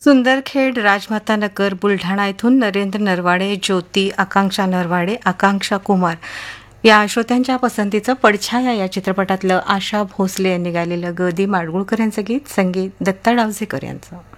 सुंदरखेड, राजमाता नगर, बुलढाणा येथून नरेंद्र नरवाडे, ज्योती, आकांक्षा नरवाडे, आकांक्षा कुमार या श्रोत्यांच्या पसंतीचं पडछाया या चित्रपटातलं आशा भोसले यांनी गायलेलं ग दी माडगुळकर यांचं गीत, संगीत दत्ता डावजेकर यांचं.